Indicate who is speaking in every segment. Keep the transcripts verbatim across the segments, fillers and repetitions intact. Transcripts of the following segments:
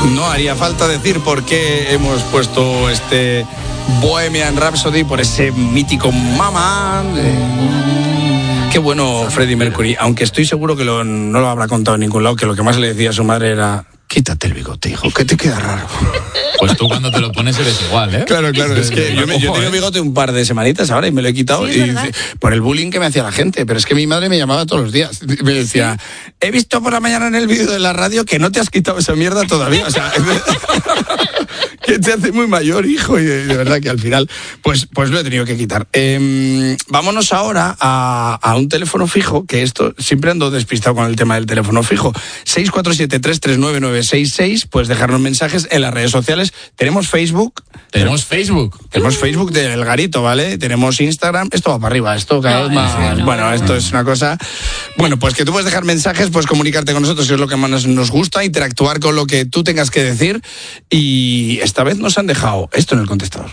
Speaker 1: No haría falta decir por qué hemos puesto este Bohemian Rhapsody, por ese mítico Mama. Eh, qué bueno Freddie Mercury, aunque estoy seguro que lo, no lo habrá contado en ningún lado, que lo que más le decía a su madre era: quítate el bigote, hijo, que te queda raro.
Speaker 2: Pues tú cuando te lo pones eres igual, ¿eh?
Speaker 1: Claro, claro, es que yo, me, yo tenía bigote un par de semanitas ahora y me lo he quitado, sí, y, por el bullying que me hacía la gente, pero es que mi madre me llamaba todos los días. Me decía: he visto por la mañana en el vídeo de la radio que no te has quitado esa mierda todavía, o sea... que te hace muy mayor, hijo, y de, de verdad que al final pues, pues lo he tenido que quitar. Eh, vámonos ahora a, a un teléfono fijo, que esto siempre ando despistado con el tema del teléfono fijo. seis cuatro siete, tres tres nueve, nueve seis seis, puedes dejarnos mensajes en las redes sociales. Tenemos Facebook.
Speaker 2: Tenemos Facebook.
Speaker 1: Tenemos Facebook del Garito, ¿vale? Tenemos Instagram. Esto va para arriba, esto cada vez más... No, no, bueno, esto es una cosa... Bueno, pues que tú puedes dejar mensajes, puedes comunicarte con nosotros, que es lo que más nos gusta, interactuar con lo que tú tengas que decir, y esta vez nos han dejado esto en el contestador.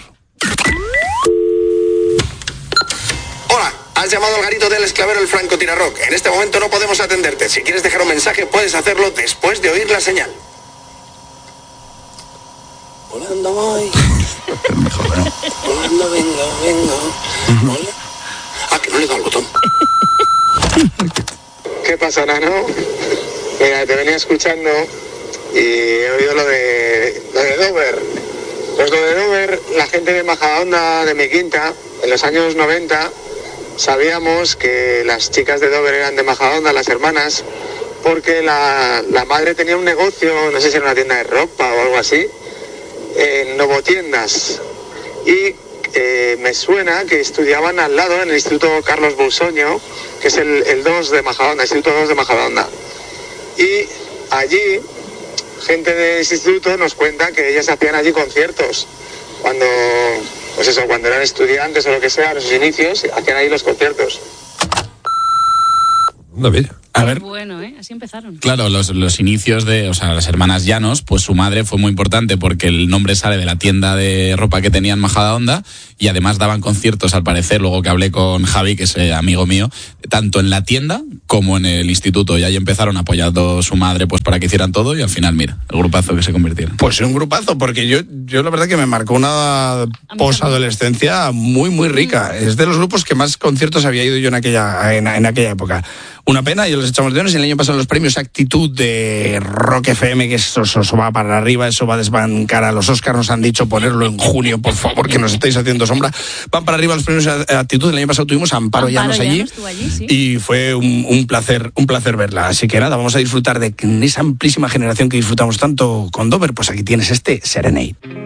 Speaker 3: Hola, has llamado al Garito del Esclavero El Franco Tirarrock. En este momento no podemos atenderte. Si quieres dejar un mensaje, puedes hacerlo después de oír la señal. Volando voy.
Speaker 1: Mejor, ¿no?
Speaker 3: Volando, venga, venga. Hola. Ah, que no le he dado al botón. ¿Qué pasa, Nano? Mira, te venía escuchando y he oído lo de, lo de Dover. Pues lo de Dover, la gente de Majadahonda, de mi quinta, en los años noventa, sabíamos que las chicas de Dover eran de Majadahonda, las hermanas, porque la, la madre tenía un negocio, no sé si era una tienda de ropa o algo así, en Novotiendas. Y eh, me suena que estudiaban al lado en el Instituto Carlos Busoño, que es el, el dos de Majadahonda, el Instituto dos de Majadahonda. Y allí, gente de ese instituto nos cuenta que ellas hacían allí conciertos. Cuando, pues eso, cuando eran estudiantes o lo que sea, en sus inicios, hacían ahí los conciertos.
Speaker 2: David. A ver.
Speaker 4: Bueno, ¿eh? Así empezaron.
Speaker 2: Claro, los, los inicios de, o sea, las hermanas Llanos, pues su madre fue muy importante porque el nombre sale de la tienda de ropa que tenían Majadahonda, y además daban conciertos, al parecer, luego que hablé con Javi, que es eh, amigo mío, tanto en la tienda como en el instituto, y ahí empezaron apoyando su madre pues para que hicieran todo, y al final, mira, el grupazo que se convirtieron.
Speaker 1: Pues un grupazo, porque yo, yo la verdad que me marcó una posadolescencia muy, muy rica. Es de los grupos que más conciertos había ido yo en aquella, en, en aquella época. Una pena, yo los echamos de menos. Y el año pasado los premios Actitud de Rock F M, que eso, eso, eso va para arriba, eso va a desbancar a los Oscars. Nos han dicho ponerlo en junio, por favor, que nos estáis haciendo sombra. Van para arriba los premios Actitud. El año pasado tuvimos a Amparo, Amparo Llanos allí,
Speaker 4: allí sí.
Speaker 1: Y fue un, un placer un placer verla. Así que nada, vamos a disfrutar de esa amplísima generación que disfrutamos tanto con Dover. Pues aquí tienes este Serenade.